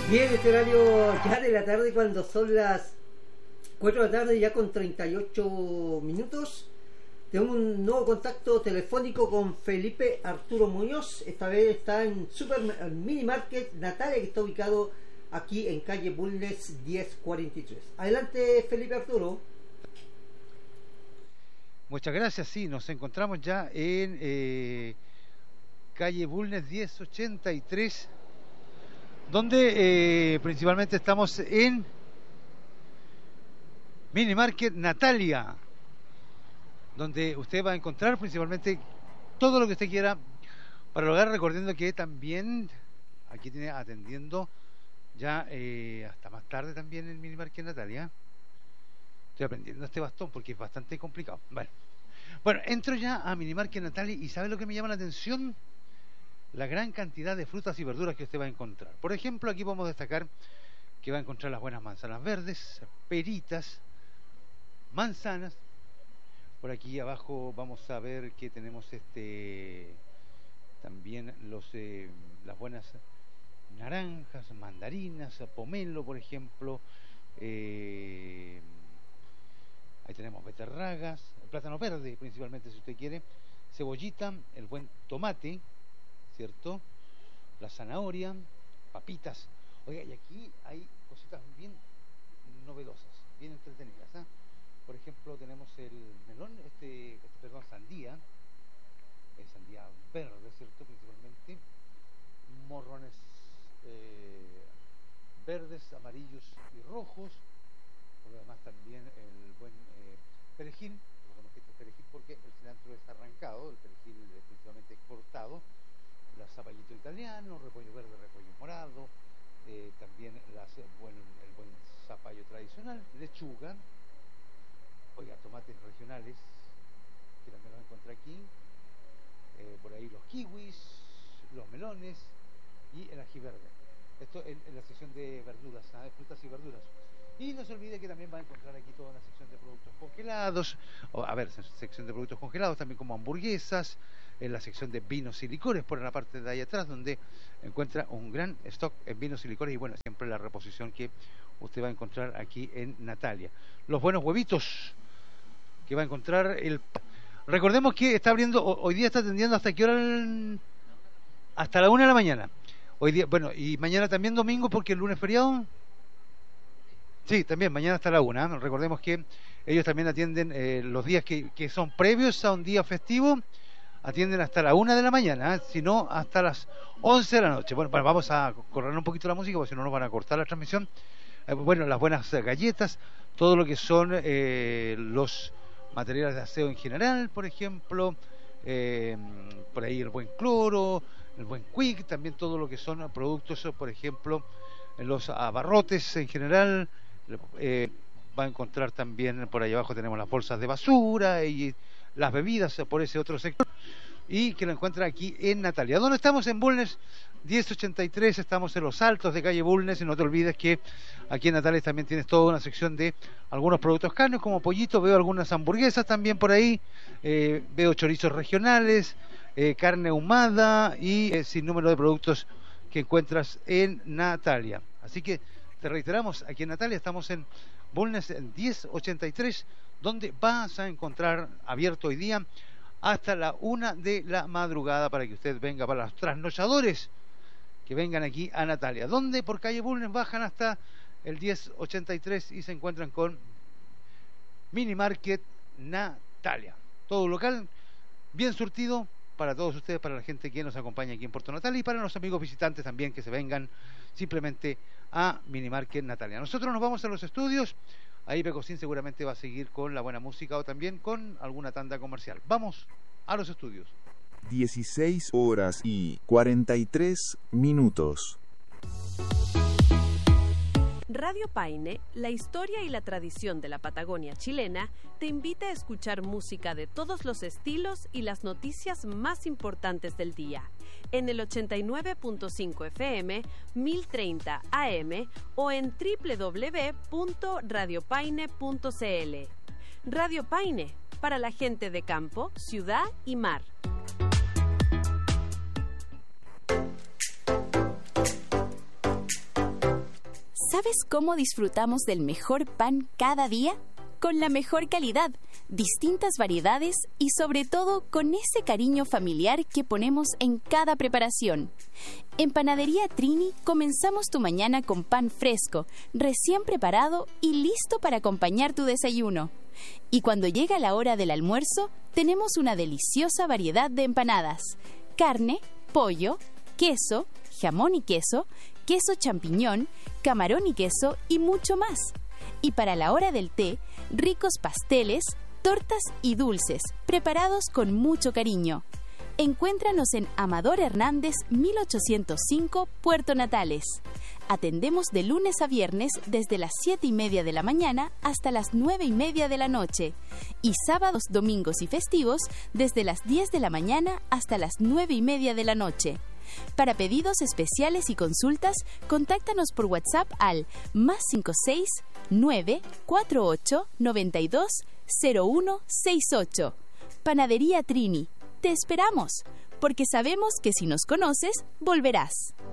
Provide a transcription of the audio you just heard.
Bien, este horario ya de la tarde, cuando son las 4 de la tarde, ya con 38 minutos. Tenemos un nuevo contacto telefónico con Felipe Arturo Muñoz. Esta vez está en Super Mini Market Natalia, que está ubicado aquí en calle Bulnes 1043. Adelante, Felipe Arturo. Muchas gracias. Sí, nos encontramos ya en calle Bulnes 1083, donde principalmente estamos en Mini Market Natalia, donde usted va a encontrar principalmente todo lo que usted quiera para el hogar, recordando que también aquí tiene atendiendo ya hasta más tarde también en Mini Market Natalia. Estoy aprendiendo este bastón porque es bastante complicado. Bueno, entro ya a Mini Market Natalia y ¿sabe lo que me llama la atención? La gran cantidad de frutas y verduras que usted va a encontrar. Por ejemplo, aquí podemos destacar que va a encontrar las buenas manzanas verdes, peritas, manzanas. Por aquí abajo vamos a ver que tenemos también las buenas naranjas, mandarinas, pomelo, por ejemplo. Ahí tenemos beterragas, plátano verde principalmente si usted quiere, cebollita, el buen tomate, ¿cierto? La zanahoria, papitas. Oiga, y aquí hay cositas bien novedosas, bien entretenidas, ¿eh? Por ejemplo, tenemos el melón, sandía, sandía verde, ¿cierto? Principalmente, morrones verdes, amarillos y rojos. Por lo demás también el buen perejil, recordemos que este es perejil porque el cilantro es arrancado, el perejil es principalmente exportado, la zapallito italiano, repollo verde, repollo morado, también el buen zapallo tradicional, lechuga. Oiga, tomates regionales, que también los encontré aquí, por ahí los kiwis, los melones y el ají verde. Esto en la sección de verduras, de frutas y verduras. Y no se olvide que también va a encontrar aquí toda una sección de productos congelados, sección de productos congelados, también como hamburguesas, en la sección de vinos y licores, por la parte de ahí atrás, donde encuentra un gran stock en vinos y licores, y bueno, siempre la reposición que usted va a encontrar aquí en Natalia. Los buenos huevitos que va a encontrar recordemos que está abriendo, hoy día está atendiendo hasta qué hora, hasta la 1 de la mañana. Hoy día, bueno, y mañana también domingo porque el lunes es feriado. Sí, también mañana hasta la 1, ¿eh? Recordemos que ellos también atienden los días que son previos a un día festivo, atienden hasta la 1 de la mañana, ¿eh? Si no, hasta las 11 de la noche. Bueno, vamos a correr un poquito la música porque si no nos van a cortar la transmisión. Bueno, las buenas galletas, todo lo que son los materiales de aseo en general, por ejemplo, por ahí el buen cloro, el buen quick, también todo lo que son productos, por ejemplo, los abarrotes en general. Va a encontrar también por ahí abajo tenemos las bolsas de basura y las bebidas por ese otro sector, y que lo encuentra aquí en Natalia. ¿Dónde estamos? En Bulnes 1083, estamos en los altos de calle Bulnes, y no te olvides que aquí en Natalia también tienes toda una sección de algunos productos carnes como pollito, veo algunas hamburguesas también por ahí, veo chorizos regionales, carne ahumada y sin número de productos que encuentras en Natalia. Así que te reiteramos, aquí en Natalia estamos en Bulnes 1083, donde vas a encontrar abierto hoy día hasta la 1 de la madrugada para que usted venga, para los trasnochadores que vengan aquí a Natalia, donde por calle Bulnes bajan hasta el 1083 y se encuentran con Mini Market Natalia. Todo local, bien surtido para todos ustedes, para la gente que nos acompaña aquí en Puerto Natalia y para los amigos visitantes también que se vengan simplemente a Mini Market Natalia. Nosotros nos vamos a los estudios. Ahí Pecosín seguramente va a seguir con la buena música o también con alguna tanda comercial. Vamos a los estudios. 16 horas y 43 minutos. Radio Paine, la historia y la tradición de la Patagonia chilena, te invita a escuchar música de todos los estilos y las noticias más importantes del día, en el 89.5 FM, 1030 AM o en www.radiopaine.cl. Radio Paine, para la gente de campo, ciudad y mar. ¿Sabes cómo disfrutamos del mejor pan cada día? Con la mejor calidad, distintas variedades y sobre todo con ese cariño familiar que ponemos en cada preparación. En Panadería Trini comenzamos tu mañana con pan fresco, recién preparado y listo para acompañar tu desayuno. Y cuando llega la hora del almuerzo, tenemos una deliciosa variedad de empanadas: carne, pollo, queso, jamón y queso champiñón, camarón y queso y mucho más. Y para la hora del té, ricos pasteles, tortas y dulces, preparados con mucho cariño. Encuéntranos en Amador Hernández 1805, Puerto Natales. Atendemos de lunes a viernes desde las 7:30 de la mañana hasta las 9:30 de la noche. Y sábados, domingos y festivos desde las 10 de la mañana hasta las 9:30 de la noche. Para pedidos especiales y consultas, contáctanos por WhatsApp al +56 948 92 0168. Panadería Trini. Te esperamos, porque sabemos que si nos conoces, volverás.